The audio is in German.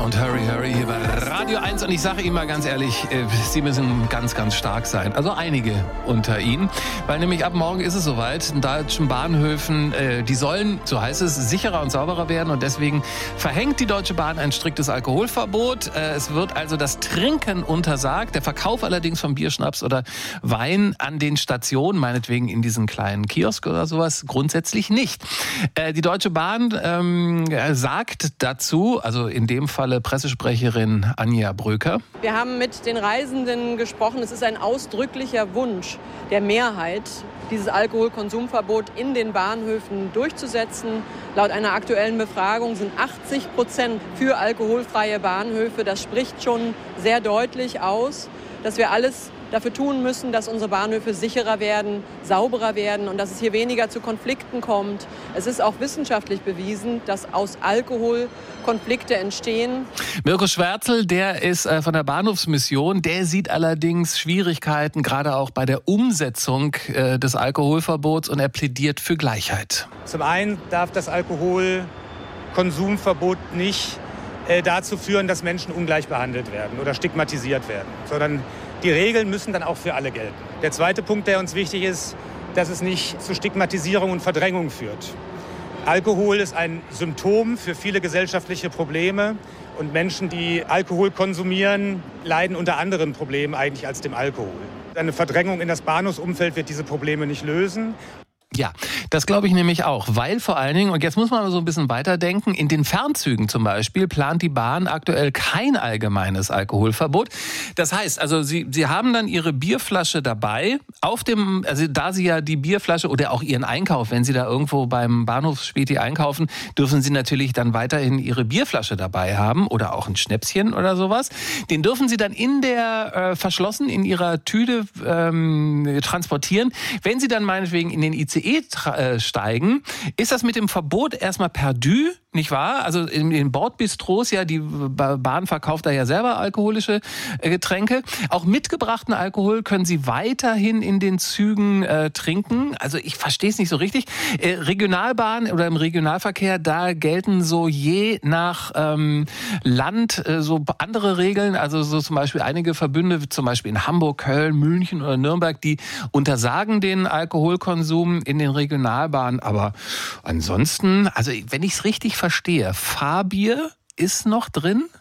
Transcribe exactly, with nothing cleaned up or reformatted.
und Hurry, Hurry hier bei Radio eins. Und ich sage Ihnen mal ganz ehrlich, Sie müssen ganz, ganz stark sein. Also einige unter Ihnen. Weil nämlich ab morgen ist es soweit. In deutschen Bahnhöfen, die sollen, so heißt es, sicherer und sauberer werden. Und deswegen verhängt die Deutsche Bahn ein striktes Alkoholverbot. Es wird also das Trinken untersagt. Der Verkauf allerdings von Bier, Schnaps oder Wein an den Stationen, meinetwegen in diesen kleinen Kiosk oder sowas, grundsätzlich nicht. Die Deutsche Bahn ähm, sagt dazu, also in dem Falle Pressesprecherin Anja Bröker. Wir haben mit den Reisenden gesprochen. Es ist ein ausdrücklicher Wunsch der Mehrheit, dieses Alkoholkonsumverbot in den Bahnhöfen durchzusetzen. Laut einer aktuellen Befragung sind achtzig Prozent für alkoholfreie Bahnhöfe. Das spricht schon sehr deutlich aus, dass wir alles dafür tun müssen, dass unsere Bahnhöfe sicherer werden, sauberer werden und dass es hier weniger zu Konflikten kommt. Es ist auch wissenschaftlich bewiesen, dass aus Alkohol Konflikte entstehen. Mirko Schwärzel, der ist von der Bahnhofsmission, der sieht allerdings Schwierigkeiten, gerade auch bei der Umsetzung des Alkoholverbots, und er plädiert für Gleichheit. Zum einen darf das Alkoholkonsumverbot nicht äh, dazu führen, dass Menschen ungleich behandelt werden oder stigmatisiert werden, sondern die Regeln müssen dann auch für alle gelten. Der zweite Punkt, der uns wichtig ist, dass es nicht zu Stigmatisierung und Verdrängung führt. Alkohol ist ein Symptom für viele gesellschaftliche Probleme. Und Menschen, die Alkohol konsumieren, leiden unter anderen Problemen eigentlich als dem Alkohol. Eine Verdrängung in das Bahnhofsumfeld wird diese Probleme nicht lösen. Ja, das glaube ich nämlich auch, weil vor allen Dingen, und jetzt muss man so ein bisschen weiterdenken, in den Fernzügen zum Beispiel plant die Bahn aktuell kein allgemeines Alkoholverbot. Das heißt, also Sie, Sie haben dann Ihre Bierflasche dabei, auf dem, also da Sie ja die Bierflasche oder auch Ihren Einkauf, wenn Sie da irgendwo beim Bahnhofsspäti einkaufen, dürfen Sie natürlich dann weiterhin Ihre Bierflasche dabei haben oder auch ein Schnäpschen oder sowas. Den dürfen Sie dann in der, äh, verschlossen in Ihrer Tüte ähm, transportieren. Wenn Sie dann meinetwegen in den I C E steigen, ist das mit dem Verbot erstmal perdu, nicht wahr? Also in den Bordbistros, ja, die Bahn verkauft da ja selber alkoholische Getränke. Auch mitgebrachten Alkohol können Sie weiterhin in den Zügen äh, trinken. Also ich verstehe es nicht so richtig. Äh, Regionalbahn oder im Regionalverkehr, da gelten so je nach ähm, Land äh, so andere Regeln. Also so zum Beispiel einige Verbünde, zum Beispiel in Hamburg, Köln, München oder Nürnberg, die untersagen den Alkoholkonsum in den Regionalbahnen. Aber ansonsten, also wenn ich es richtig verstehe, Fahrbier ist noch drin?